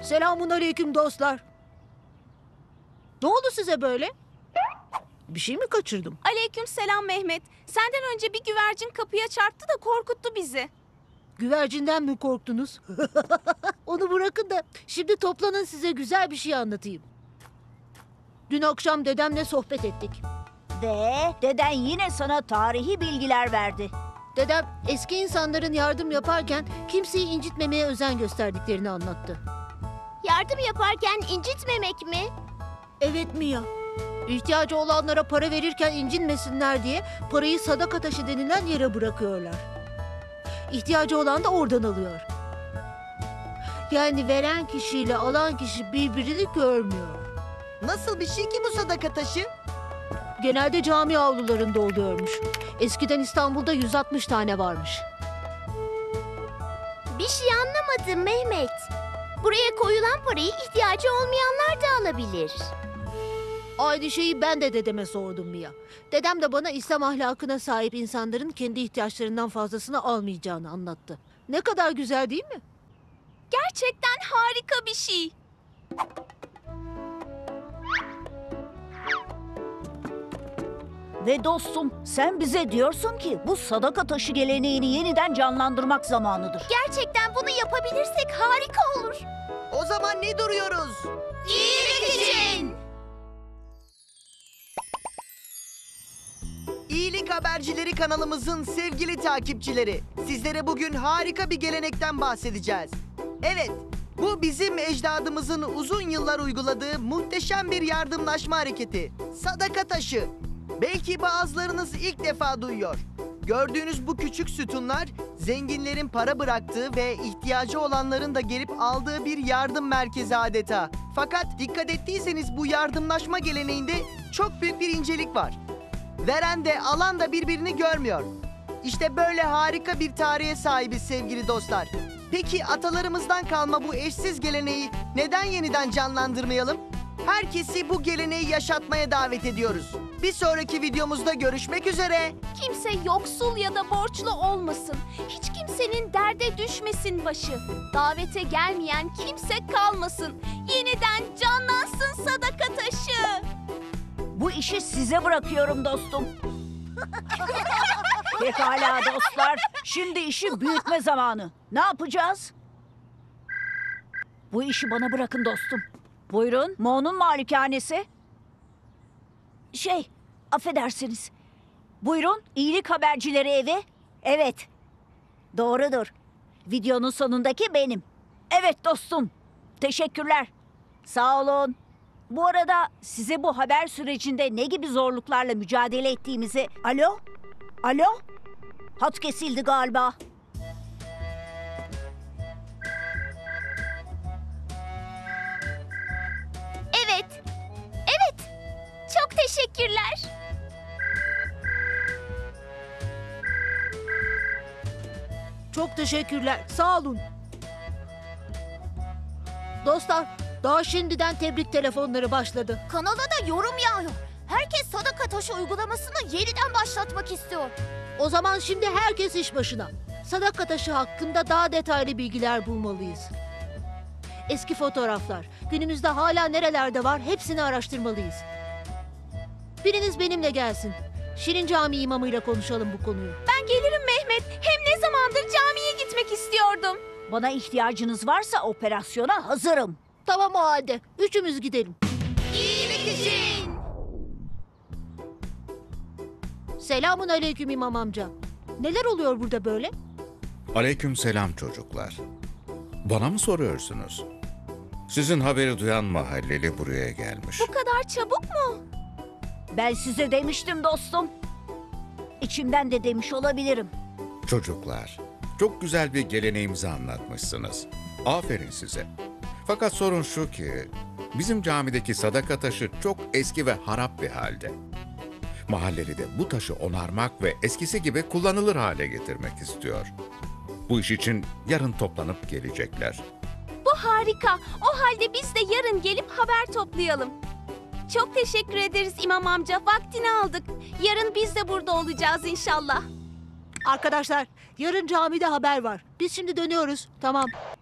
Selamun aleyküm dostlar. Ne oldu size böyle? Bir şey mi kaçırdım? Aleyküm selam Mehmet. Senden önce bir güvercin kapıya çarptı da korkuttu bizi. Güvercinden mi korktunuz? Onu bırakın da şimdi toplanın, size güzel bir şey anlatayım. Dün akşam dedemle sohbet ettik. Ve deden yine sana tarihi bilgiler verdi. Dedem eski insanların yardım yaparken kimseyi incitmemeye özen gösterdiklerini anlattı. Yardım yaparken incitmemek mi? Evet Mia. İhtiyacı olanlara para verirken incinmesinler diye parayı sadaka taşı denilen yere bırakıyorlar. İhtiyacı olan da oradan alıyor. Yani veren kişiyle alan kişi birbirini görmüyor. Nasıl bir şey ki bu sadaka taşı? Genelde cami avlularında oluyormuş. Eskiden İstanbul'da 160 tane varmış. Bir şey anlamadım Mehmet. Buraya koyulan parayı ihtiyacı olmayanlar da alabilir. Aynı şeyi ben de dedeme sordum Mia. Dedem de bana İslam ahlakına sahip insanların kendi ihtiyaçlarından fazlasını almayacağını anlattı. Ne kadar güzel değil mi? Gerçekten harika bir şey. Ve dostum, sen bize diyorsun ki bu sadaka taşı geleneğini yeniden canlandırmak zamanıdır. Gerçekten bunu yapabilirsek harika olur. O zaman ne duruyoruz? İyilik için. İyilik Habercileri kanalımızın sevgili takipçileri, sizlere bugün harika bir gelenekten bahsedeceğiz. Evet, bu bizim ecdadımızın uzun yıllar uyguladığı muhteşem bir yardımlaşma hareketi. Sadaka taşı. Belki bazılarınız ilk defa duyuyor. Gördüğünüz bu küçük sütunlar, zenginlerin para bıraktığı ve ihtiyacı olanların da gelip aldığı bir yardım merkezi adeta. Fakat dikkat ettiyseniz bu yardımlaşma geleneğinde çok büyük bir incelik var. Veren de alan da birbirini görmüyor. İşte böyle harika bir tarihe sahibiz sevgili dostlar. Peki atalarımızdan kalma bu eşsiz geleneği neden yeniden canlandırmayalım? Herkesi bu geleneği yaşatmaya davet ediyoruz. Bir sonraki videomuzda görüşmek üzere. Kimse yoksul ya da borçlu olmasın. Hiç kimsenin derde düşmesin başı. Davete gelmeyen kimse kalmasın. Yeniden canlansın sadaka taşı. Bu işi size bırakıyorum dostum. Pekala dostlar, şimdi işi büyütme zamanı. Ne yapacağız? Bu işi bana bırakın dostum. Buyurun, Mo'nun malikanesi. Affedersiniz. Buyurun, iyilik habercileri evi. Evet, doğrudur. Videonun sonundaki benim. Evet dostum, teşekkürler. Sağ olun. Bu arada size bu haber sürecinde ne gibi zorluklarla mücadele ettiğimizi... Alo? Alo? Hat kesildi galiba. Evet. Evet. Çok teşekkürler. Çok teşekkürler. Sağ olun. Dostlar, daha şimdiden tebrik telefonları başladı. Kanala da yorum yağıyor. Herkes sadaka taşı uygulamasını yeniden başlatmak istiyor. O zaman şimdi herkes iş başına. Sadaka taşı hakkında daha detaylı bilgiler bulmalıyız. Eski fotoğraflar, günümüzde hala nerelerde var hepsini araştırmalıyız. Biriniz benimle gelsin. Şirin Camii imamıyla konuşalım bu konuyu. Ben gelirim Mehmet. Hem ne zamandır camiye gitmek istiyordum. Bana ihtiyacınız varsa operasyona hazırım. Tamam o halde. Üçümüz gidelim. İyilik için. Selamun aleyküm imam amca. Neler oluyor burada böyle? Aleykümselam çocuklar. Bana mı soruyorsunuz? Sizin haberi duyan mahalleli buraya gelmiş. Bu kadar çabuk mu? Ben size demiştim dostum. İçimden de demiş olabilirim. Çocuklar, çok güzel bir geleneğimizi anlatmışsınız. Aferin size. Fakat sorun şu ki, bizim camideki sadaka taşı çok eski ve harap bir halde. Mahalleli de bu taşı onarmak ve eskisi gibi kullanılır hale getirmek istiyor. Bu iş için yarın toplanıp gelecekler. Bu harika. O halde biz de yarın gelip haber toplayalım. Çok teşekkür ederiz İmam amca. Vaktini aldık. Yarın biz de burada olacağız inşallah. Arkadaşlar, yarın camide haber var. Biz şimdi dönüyoruz. Tamam.